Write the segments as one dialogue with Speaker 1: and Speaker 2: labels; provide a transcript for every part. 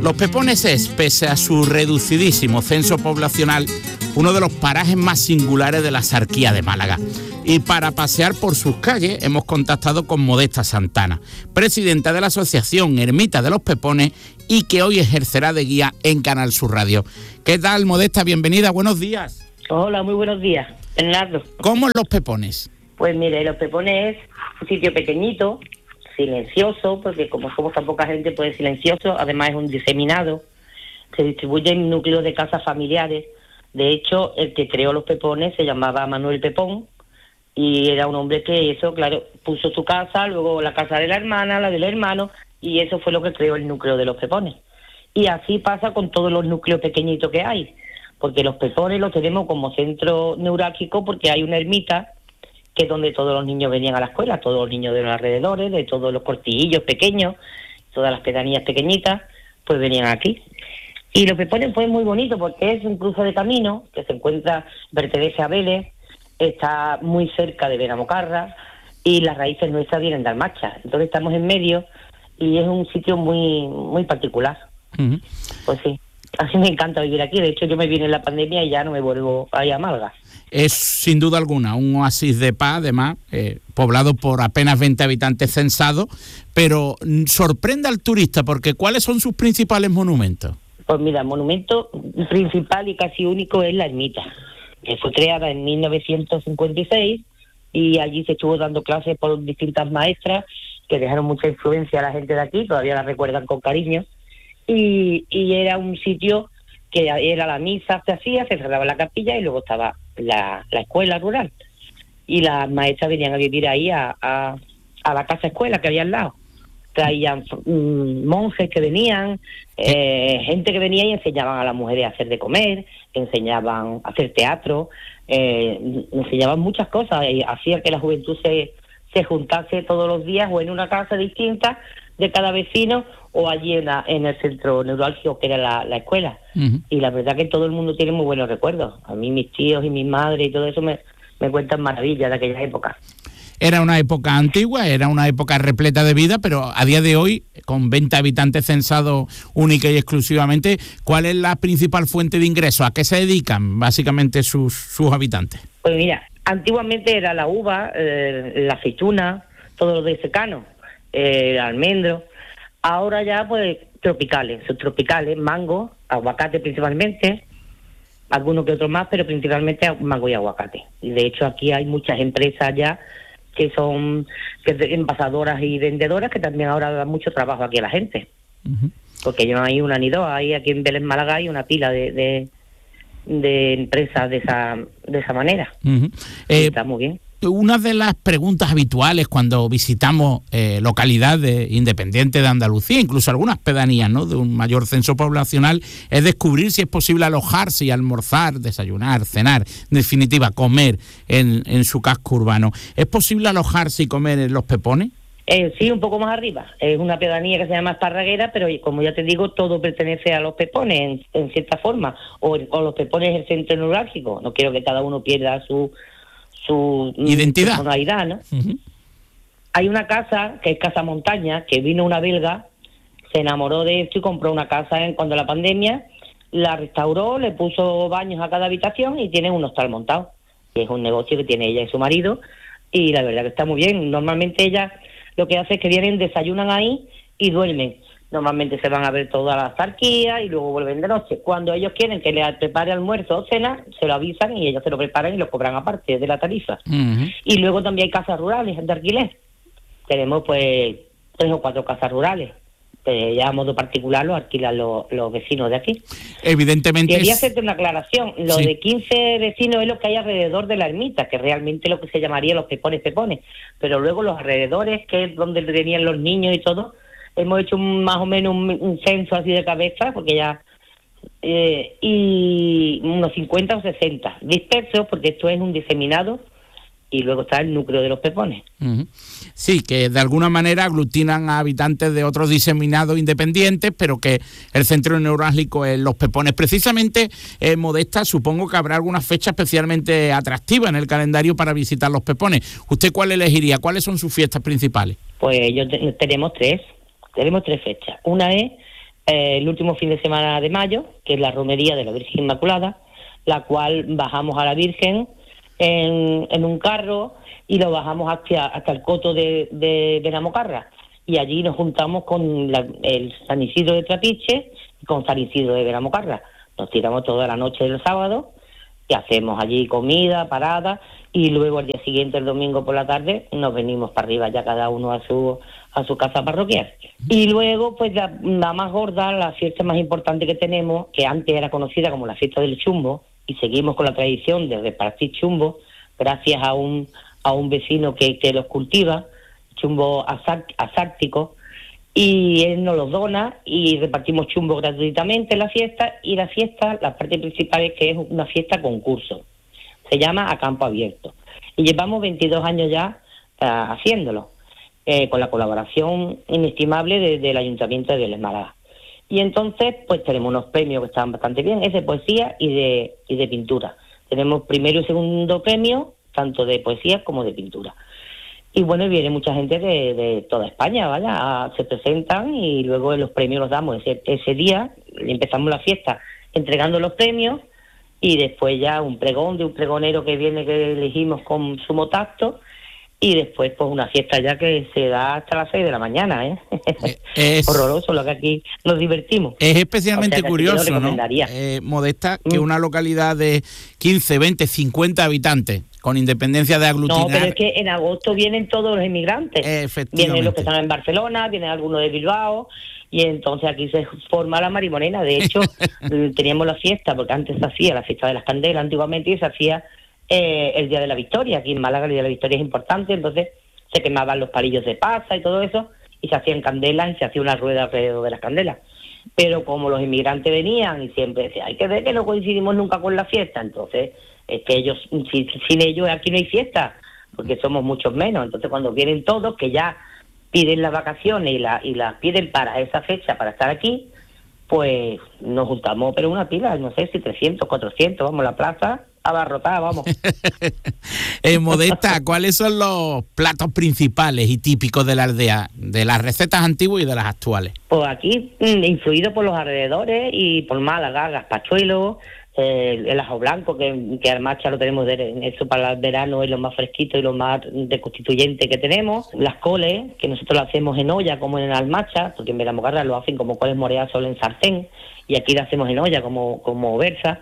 Speaker 1: Los Pepones es, pese a su reducidísimo censo poblacional, uno de los parajes más singulares de la Axarquía de Málaga. Y para pasear por sus calles hemos contactado con Modesta Santana, presidenta de la asociación Ermita de los Pepones y que hoy ejercerá de guía en Canal Sur Radio. ¿Qué tal, Modesta? Bienvenida, buenos días.
Speaker 2: Hola, muy buenos días, Bernardo.
Speaker 1: ¿Cómo es Los Pepones?
Speaker 2: Pues mire, Los Pepones es un sitio pequeñito, silencioso, porque como somos tan poca gente, pues es silencioso. Además es un diseminado, se distribuye en núcleos de casas familiares. De hecho, el que creó Los Pepones se llamaba Manuel Pepón y era un hombre que eso, claro, puso su casa, luego la casa de la hermana, la del hermano, y eso fue lo que creó el núcleo de Los Pepones. Y así pasa con todos los núcleos pequeñitos que hay, porque Los Pepones los tenemos como centro neurálgico porque hay una ermita que es donde todos los niños venían a la escuela, todos los niños de los alrededores, de todos los cortijillos pequeños, todas las pedanías pequeñitas, pues venían aquí. Y Los Pepones fue muy bonito porque es un cruce de camino que se encuentra, pertenece a Vélez, está muy cerca de Benamocarra y las raíces nuestras vienen de Almacha. Entonces estamos en medio y es un sitio muy muy particular. Uh-huh. Pues sí, así me encanta vivir aquí. De hecho, yo me vine en la pandemia y ya no me vuelvo a ir a Málaga.
Speaker 1: Es sin duda alguna un oasis de paz, además, poblado por apenas 20 habitantes censados, pero sorprende al turista porque ¿cuáles son sus principales monumentos?
Speaker 2: Pues mira, el monumento principal y casi único es la ermita, que fue creada en 1956 y allí se estuvo dando clases por distintas maestras que dejaron mucha influencia a la gente de aquí, todavía la recuerdan con cariño, y era un sitio que era la misa, se cerraba la capilla y luego estaba la escuela rural y las maestras venían a vivir ahí a la casa escuela que había al lado. Traían monjes que venían, gente que venía y enseñaban a las mujeres a hacer de comer, enseñaban a hacer teatro, enseñaban muchas cosas y hacía que la juventud se juntase todos los días o en una casa distinta de cada vecino o allí en el centro neurálgico que era la escuela. Uh-huh. Y la verdad que todo el mundo tiene muy buenos recuerdos. A mí mis tíos y mi madre y todo eso me cuentan maravillas de aquella época.
Speaker 1: Era una época antigua, era una época repleta de vida, pero a día de hoy, con 20 habitantes censados única y exclusivamente, ¿cuál es la principal fuente de ingresos? ¿A qué se dedican básicamente sus habitantes?
Speaker 2: Pues mira, antiguamente era la uva, la aceituna, todo lo de secano, el almendro. Ahora ya pues subtropicales, mango, aguacate principalmente, algunos que otros más, pero principalmente mango y aguacate. Y de hecho aquí hay muchas empresas ya que son envasadoras y vendedoras que también ahora dan mucho trabajo aquí a la gente. Uh-huh. Porque no hay una ni dos, hay aquí en Vélez, Málaga hay una pila de empresas de esa manera. Uh-huh. Está muy bien.
Speaker 1: Una de las preguntas habituales cuando visitamos localidades independientes de Andalucía, incluso algunas pedanías, ¿no?, de un mayor censo poblacional, es descubrir si es posible alojarse y almorzar, desayunar, cenar, en definitiva, comer en su casco urbano. ¿Es posible alojarse y comer en Los Pepones?
Speaker 2: Sí, un poco más arriba. Es una pedanía que se llama Esparraguera, pero como ya te digo, todo pertenece a Los Pepones en cierta forma, o Los Pepones es el centro neurálgico. No quiero que cada uno pierda su
Speaker 1: identidad,
Speaker 2: personalidad, ¿no? Uh-huh. Hay una casa que es Casa Montaña, que vino una belga, se enamoró de esto y compró una casa cuando la pandemia, la restauró, le puso baños a cada habitación y tiene un hostal montado. Y es un negocio que tiene ella y su marido y la verdad que está muy bien. Normalmente ella lo que hace es que vienen, desayunan ahí y duermen. Normalmente se van a ver toda la Axarquía y luego vuelven de noche. Cuando ellos quieren que les prepare almuerzo o cena, se lo avisan y ellos se lo preparan y lo cobran aparte de la tarifa. Uh-huh. Y luego también hay casas rurales de alquiler. Tenemos pues 3 o 4 casas rurales. Ya a modo particular lo alquilan los vecinos de aquí.
Speaker 1: Evidentemente.
Speaker 2: Quería hacerte una aclaración. Lo de 15 vecinos es lo que hay alrededor de la ermita, que realmente es lo que se llamaría Los Pepones. Pero luego los alrededores, que es donde venían los niños y todo, hemos hecho más o menos un censo así de cabeza, porque ya y unos 50 o 60 dispersos, porque esto es un diseminado, y luego está el núcleo de Los Pepones.
Speaker 1: Uh-huh. Sí, que de alguna manera aglutinan a habitantes de otros diseminados independientes, pero que el centro neurálgico es Los Pepones. Precisamente, Modesta, supongo que habrá alguna fecha especialmente atractiva en el calendario para visitar Los Pepones. ¿Usted cuál elegiría? ¿Cuáles son sus fiestas principales?
Speaker 2: Pues tenemos tres fechas. Una es el último fin de semana de mayo, que es la romería de la Virgen Inmaculada, la cual bajamos a la Virgen en un carro y lo bajamos hasta el coto de Benamocarra. Y allí nos juntamos con el San Isidro de Trapiche y con San Isidro de Benamocarra. Nos tiramos toda la noche del sábado y hacemos allí comida, parada, y luego al día siguiente, el domingo por la tarde, nos venimos para arriba ya cada uno a su casa parroquial. Y luego, pues la más gorda, la fiesta más importante que tenemos, que antes era conocida como la fiesta del chumbo, y seguimos con la tradición de repartir chumbo, gracias a un vecino que los cultiva, chumbo asártico, y él nos los dona y repartimos chumbo gratuitamente en la fiesta. Y la parte principal es que es una fiesta concurso, se llama A Campo Abierto, y llevamos 22 años ya haciéndolo, con la colaboración inestimable del Ayuntamiento de Vélez Málaga. Y entonces pues tenemos unos premios que están bastante bien, es de poesía y de pintura. Tenemos primero y segundo premio, tanto de poesía como de pintura. Y bueno, viene mucha gente de toda España, ¿vale? Se presentan y luego los premios los damos ese día. Empezamos la fiesta entregando los premios y después ya un pregón de un pregonero que viene, que elegimos con sumo tacto, y después pues una fiesta ya que se da hasta las 6 de la mañana, ¿eh? Es horroroso lo que aquí nos divertimos.
Speaker 1: Es especialmente curioso, ¿no? Modesta, que una localidad de 15, 20, 50 habitantes, con independencia de aglutinar...
Speaker 2: No, pero es que en agosto vienen todos los inmigrantes. Vienen los que están en Barcelona, vienen algunos de Bilbao, y entonces aquí se forma la marimonena. De hecho, teníamos la fiesta, porque antes se hacía la fiesta de las candelas antiguamente, y se hacía el Día de la Victoria. Aquí en Málaga el Día de la Victoria es importante, entonces se quemaban los palillos de pasa y todo eso, y se hacían candelas y se hacía una rueda alrededor de las candelas. Pero como los inmigrantes venían y siempre decían, hay que ver que no coincidimos nunca con la fiesta, entonces es que ellos, sin ellos aquí no hay fiesta, porque somos muchos menos. Entonces cuando vienen todos, que ya piden las vacaciones y las piden para esa fecha, para estar aquí, pues nos juntamos, pero una pila, no sé si 300, 400, vamos, la plaza abarrotada, vamos.
Speaker 1: Modesta, ¿cuáles son los platos principales y típicos de la aldea, de las recetas antiguas y de las actuales?
Speaker 2: Pues aquí, influido por los alrededores y por Málaga, gazpachuelo, el ajo blanco, que además ya lo tenemos, eso para el verano es lo más fresquito y lo más de constituyente que tenemos. Las coles, que nosotros lo hacemos en olla como en almacha, porque en Benamocarra lo hacen como coles moreadas solo en sartén, y aquí lo hacemos en olla como versa.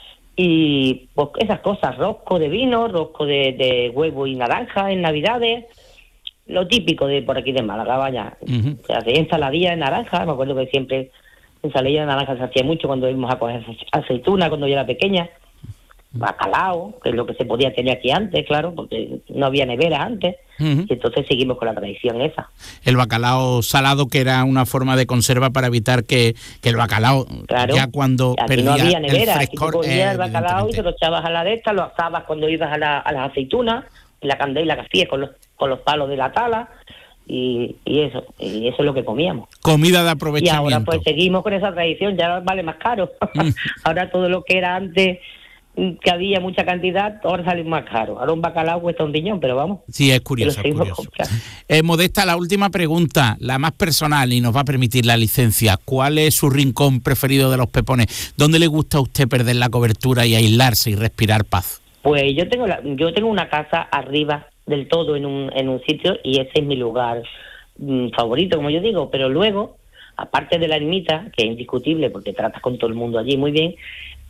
Speaker 2: Y pues esas cosas, rosco de vino, rosco de huevo y naranja en Navidades, lo típico de por aquí de Málaga, vaya. O sea, se ensaladilla de naranja, me acuerdo que siempre ensaladilla de naranja se hacía mucho cuando íbamos a coger aceituna cuando yo era pequeña, bacalao, que es lo que se podía tener aquí antes, claro, porque no había nevera antes, y entonces seguimos con la tradición esa.
Speaker 1: El bacalao salado, que era una forma de conserva para evitar que el bacalao, claro, ya cuando
Speaker 2: aquí
Speaker 1: perdía
Speaker 2: no había nevera,
Speaker 1: el frescor,
Speaker 2: aquí tú cogías el bacalao y te lo echabas a la de esta, lo asabas cuando ibas a las aceitunas, en la candela que hacías con los palos de la tala, y eso es lo que comíamos.
Speaker 1: Comida de aprovechamiento.
Speaker 2: Y ahora pues seguimos con esa tradición, ya vale más caro. Ahora todo lo que era antes, que había mucha cantidad, ahora sale más caro. Ahora un bacalao cuesta un riñón, pero vamos.
Speaker 1: Sí, es curioso, es curioso. Modesta, la última pregunta, la más personal, y nos va a permitir la licencia. ¿Cuál es su rincón preferido de los Pepones? ¿Dónde le gusta a usted perder la cobertura y aislarse y respirar paz?
Speaker 2: Pues yo tengo una casa arriba del todo en un sitio, y ese es mi lugar favorito, como yo digo. Pero luego, aparte de la ermita, que es indiscutible porque tratas con todo el mundo allí muy bien,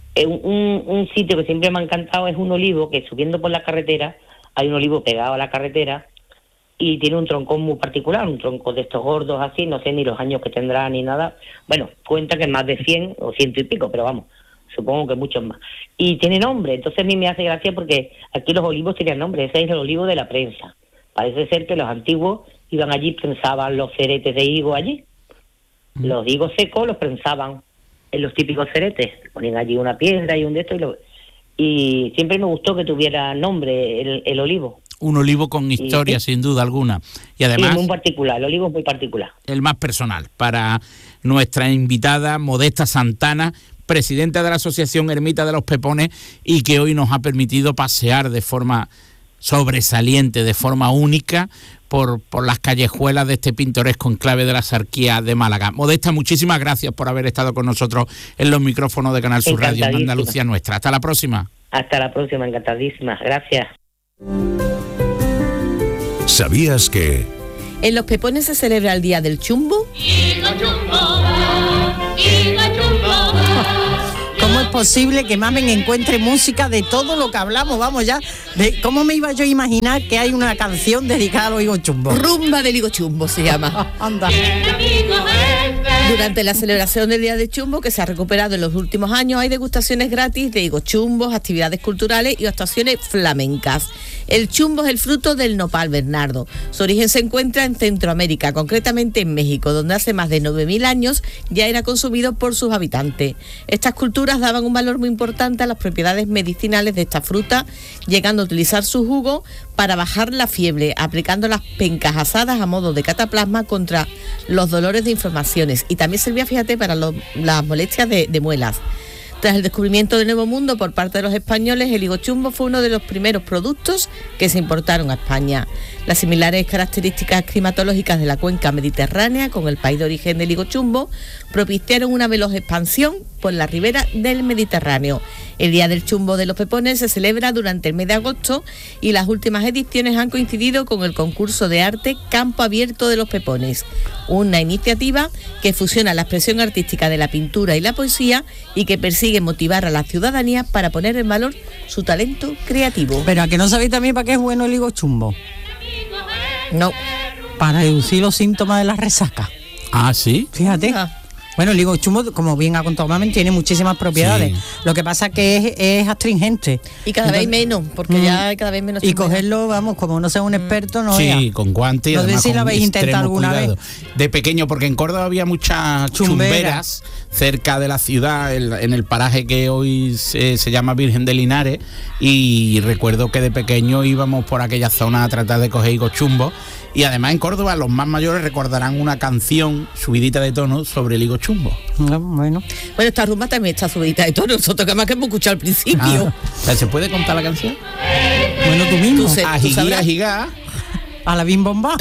Speaker 2: un sitio que siempre me ha encantado es un olivo, que subiendo por la carretera, hay un olivo pegado a la carretera y tiene un troncón muy particular, un tronco de estos gordos así, no sé ni los años que tendrá ni nada. Bueno, cuenta que es más de 100 o 100 y pico, pero vamos, supongo que muchos más. Y tiene nombre, entonces a mí me hace gracia porque aquí los olivos tenían nombre. Ese es el olivo de la prensa. Parece ser que los antiguos iban allí, prensaban los ceretes de higo allí. Los higos secos los prensaban en los típicos ceretes, ponían allí una piedra y un de estos, y siempre me gustó que tuviera nombre el olivo.
Speaker 1: Un olivo con historia, sin duda alguna. Y además,
Speaker 2: sí, muy particular, el olivo es muy particular.
Speaker 1: El más personal para nuestra invitada Modesta Santana, presidenta de la Asociación Ermita de los Pepones, y que hoy nos ha permitido pasear de forma sobresaliente, de forma única, por las callejuelas de este pintoresco enclave de la Sarquía de Málaga. Modesta, muchísimas gracias por haber estado con nosotros en los micrófonos de Canal Sur Radio en Andalucía Nuestra. Hasta la próxima.
Speaker 2: Hasta la próxima, encantadísima. Gracias.
Speaker 3: ¿Sabías que
Speaker 4: en Los Pepones se celebra el Día del Chumbo?
Speaker 5: ¿Cómo es posible que Mamen encuentre música de todo lo que hablamos? Vamos ya, ¿cómo me iba yo a imaginar que hay una canción dedicada a los higos chumbos?
Speaker 4: Rumba del higo chumbo se llama.
Speaker 5: Anda.
Speaker 4: Durante la celebración del Día del Chumbo, que se ha recuperado en los últimos años, hay degustaciones gratis de higos chumbos, actividades culturales y actuaciones flamencas. El chumbo es el fruto del nopal bernardo. Su origen se encuentra en Centroamérica, concretamente en México, donde hace más de 9.000 años ya era consumido por sus habitantes. Estas culturas daban un valor muy importante a las propiedades medicinales de esta fruta, llegando a utilizar su jugo para bajar la fiebre, aplicando las pencas asadas a modo de cataplasma contra los dolores de inflamaciones, y también servía, fíjate, para las molestias de muelas. Tras el descubrimiento del Nuevo Mundo por parte de los españoles, el higo chumbo fue uno de los primeros productos que se importaron a España. Las similares características climatológicas de la cuenca mediterránea con el país de origen del higo chumbo propiciaron una veloz expansión por la ribera del Mediterráneo. El Día del Chumbo de Los Pepones se celebra durante el mes de agosto y las últimas ediciones han coincidido con el concurso de arte Campo Abierto de Los Pepones, una iniciativa que fusiona la expresión artística de la pintura y la poesía y que persigue motivar a la ciudadanía para poner en valor su talento creativo.
Speaker 5: Pero ¿a que no sabéis también para qué es bueno el higo chumbo?
Speaker 4: No.
Speaker 5: Para reducir los síntomas de la resaca.
Speaker 1: Ah, ¿sí?
Speaker 5: Fíjate. Bueno, el higo chumbo, como bien ha contado Mamen, tiene muchísimas propiedades. Sí. Lo que pasa es que es astringente.
Speaker 4: Y cada vez menos, porque ya hay cada vez menos.
Speaker 5: Y cogerlo, vamos, como no sea un experto, no vea.
Speaker 1: Sí, con guantes y
Speaker 5: no
Speaker 1: además
Speaker 5: sé si lo habéis intentado alguna
Speaker 1: cuidado.
Speaker 5: vez.
Speaker 1: De pequeño, porque en Córdoba había muchas chumberas cerca de la ciudad, en el paraje que hoy se llama Virgen de Linares, y recuerdo que de pequeño íbamos por aquella zona a tratar de coger higos chumbos. Y además en Córdoba los más mayores recordarán una canción subidita de tono sobre el higo chumbo.
Speaker 5: Bueno,
Speaker 4: esta rumba también está subidita de tono. Nosotros que más que hemos escuchado al principio.
Speaker 1: O sea, ¿se puede contar la canción?
Speaker 5: Bueno, tú mismo.
Speaker 1: Ajigá, ajigá.
Speaker 5: A la bim bomba.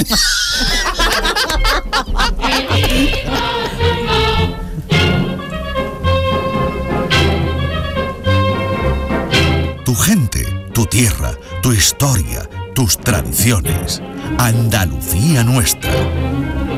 Speaker 3: Tu gente, tu tierra, tu historia, tus tradiciones. Andalucía Nuestra.